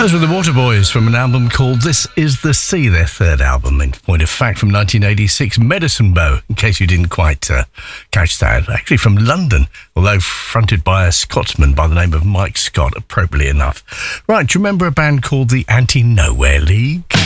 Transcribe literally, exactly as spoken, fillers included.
Those were the Waterboys from an album called This Is the Sea, their third album, in point of fact, from nineteen eighty-six, Medicine Bow, in case you didn't quite uh, catch that. Actually from London, although fronted by a Scotsman by the name of Mike Scott, appropriately enough. Right, do you remember a band called the Anti-Nowhere League?